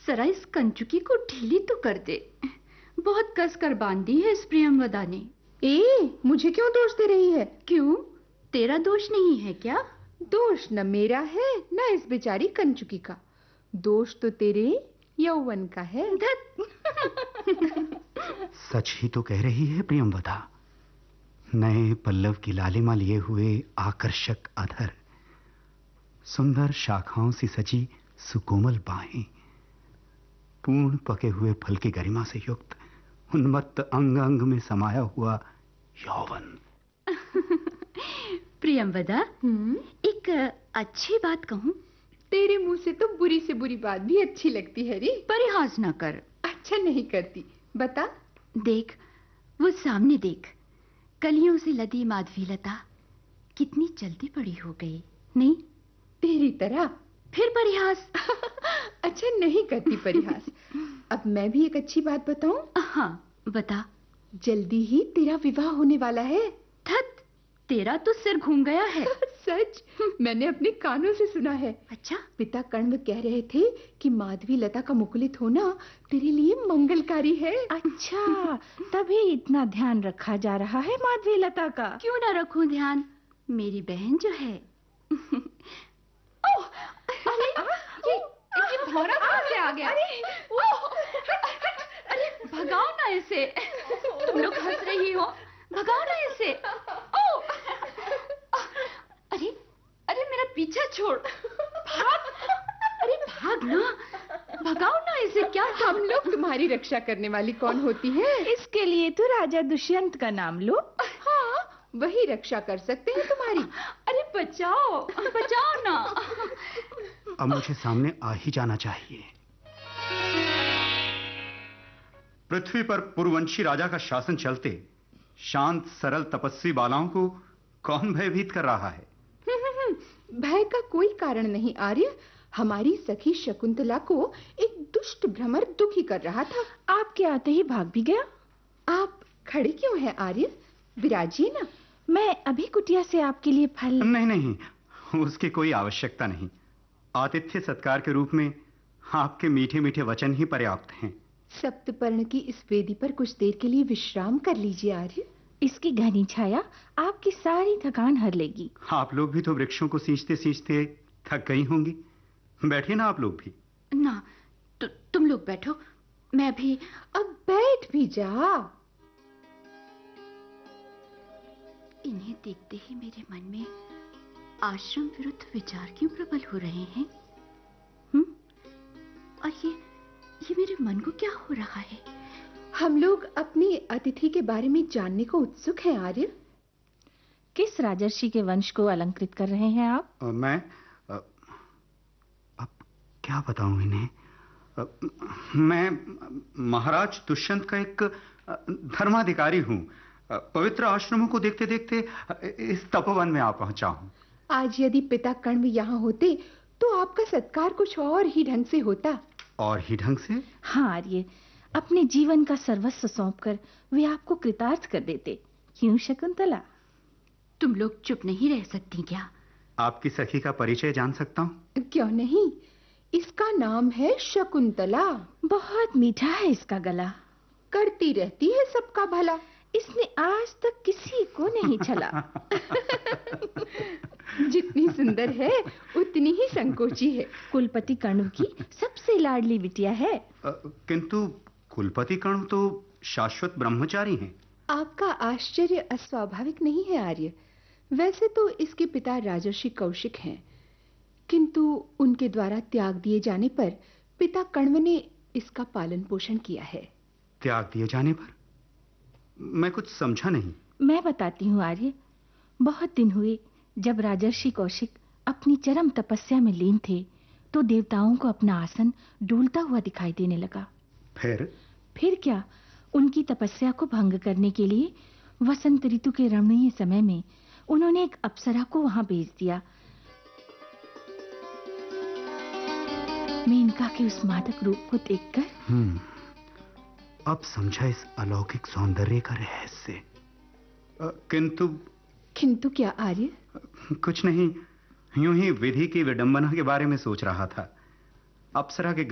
जरा इस कंचुकी को ढीली तो कर दे। बहुत कस कर बांधी है इस प्रियंवदा ने। मुझे क्यों दोष दे रही है? क्यों, तेरा दोष नहीं है क्या? दोष न मेरा है न इस बेचारी कंचुकी का। दोष तो तेरे यौवन का है। सच ही तो कह रही है प्रियंवदा। नए पल्लव की लालिमा लिए हुए आकर्षक अधर, सुंदर शाखाओं से सजी सुकोमल बाहें, पूर्ण पके हुए फल की गरिमा से युक्त उन्मत्त अंग अंग में समाया हुआ यौवन। प्रियंवदा, एक अच्छी बात कहूं? तेरे मुंह से तो बुरी से बुरी बात भी अच्छी लगती है रे। परिहास ना कर। अच्छा नहीं करती, बता। देख, वो सामने देख, कलियों से लदी माधवीलता कितनी जल्दी बड़ी हो गई, नहीं? तेरी तरह। फिर परिहास? अच्छा नहीं करती परिहास। अब मैं भी एक अच्छी बात बताऊं? हाँ, बता। जल्दी ही तेरा विवाह होने वाला है। धत, तेरा तो सिर घूम गया है। सच, मैंने अपने कानों से सुना है। अच्छा? पिता कण्व कह रहे थे कि माधवीलता का मुकुलित होना तेरे लिए मंगलकारी है। अच्छा, तभी इतना ध्यान रखा जा रहा है माधवीलता का। क्यों ना रखूं ध्यान, मेरी बहन जो है। अरे ये भौरा कहां से आ गया? अरे भगाओ ना इसे। तुम लोग हंस रही हो, भगाओ ना इसे। अरे मेरा पीछा छोड़, भाग। अरे भाग ना, भगाओ ना इसे। क्या हम लोग तुम्हारी रक्षा करने वाली कौन होती है? इसके लिए तो राजा दुष्यंत का नाम लो। हाँ, वही रक्षा कर सकते हैं तुम्हारी। अरे बचाओ, बचाओ ना। अब मुझे सामने आ ही जाना चाहिए। पृथ्वी पर पूर्ववंशी राजा का शासन चलते शांत सरल तपस्वी बालाओं को कौन भयभीत कर रहा है? भय का कोई कारण नहीं आर्य। हमारी सखी शकुंतला को एक दुष्ट भ्रमर दुखी कर रहा था। आपके आते ही भाग भी गया। आप खड़े क्यों हैं आर्य? विराजिए ना। मैं अभी कुटिया से आपके लिए फल। नहीं, उसकी कोई आवश्यकता नहीं। आतिथ्य सत्कार के रूप में आपके मीठे मीठे वचन ही पर्याप्त हैं। सप्तपर्ण की इस वेदी पर कुछ देर के लिए विश्राम कर लीजिए आर्य। इसकी घनी छाया आपकी सारी थकान हर लेगी। आप लोग भी तो वृक्षों को सींचते सींचते थक गई होंगी। बैठिए ना आप लोग भी। ना, तुम लोग बैठो, मैं भी। अब बैठ भी जा। इन्हें देखते ही मेरे मन में आश्रम विरुद्ध विचार क्यों प्रबल हो रहे हैं? और ये मेरे मन को क्या हो रहा है? हम लोग अपनी अतिथि के बारे में जानने को उत्सुक हैं आर्य। किस राजर्षि के वंश को अलंकृत कर रहे हैं आप? मैं अब क्या बताऊं इन्हें? मैं महाराज दुष्यंत का एक धर्माधिकारी हूं। पवित्र आश्रमों को देखते देखते इस तपोवन में आ पहुंचा हूं। आज यदि पिता कण्व यहाँ होते तो आपका सत्कार कुछ और ही ढंग से होता। और ही ढंग से? हाँ आर्य, अपने जीवन का सर्वस्व सौंपकर वे आपको कृतार्थ कर देते। क्यों शकुंतला? तुम लोग चुप नहीं रह सकती क्या? आपकी सखी का परिचय जान सकता हूं? क्यों नहीं। इसका नाम है शकुंतला। बहुत मीठा है इसका गला। करती रहती है सबका भला। इसने आज तक किसी को नहीं छला। जितनी सुंदर है उतनी ही संकोची है। कुलपति कण्व की सबसे लाडली बिटिया है। किंतु कुलपति कण्व तो शाश्वत ब्रह्मचारी हैं। आपका आश्चर्य अस्वाभाविक नहीं है आर्य। वैसे तो इसके पिता राजर्षि कौशिक हैं, किंतु उनके द्वारा त्याग दिए जाने पर पिता कण्व ने इसका पालन पोषण किया है। त्याग दिए जाने पर? मैं कुछ समझा नहीं। मैं बताती हूँ आर्य। बहुत दिन हुए जब राजर्षि कौशिक अपनी चरम तपस्या में लीन थे तो देवताओं को अपना आसन डोलता हुआ दिखाई देने लगा। फिर क्या, उनकी तपस्या को भंग करने के लिए वसंत ऋतु के रमणीय समय में उन्होंने एक अप्सरा को वहां भेज दिया। मेनका के उस मादक रूप को देखकर अब समझा इस अलौकिक सौंदर्य का रहस्य। किंतु क्या आर्य? कुछ नहीं, यूं ही विधि की विडंबना के बारे में सोच रहा था। अप्सरा के